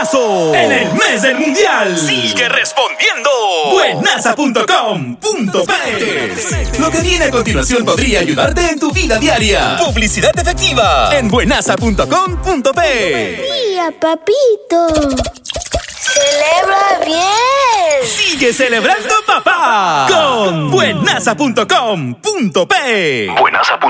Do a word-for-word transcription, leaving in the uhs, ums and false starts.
buenazo. En el mes del mundial. Sigue respondiendo. buenaza punto com punto pe. Lo que viene a continuación podría ayudarte en tu vida diaria. Publicidad efectiva en buenaza punto com punto pe. Mira, papito. ¡Celebra bien! Sigue celebrando, papá, con buenaza punto com punto pe. buenaza punto com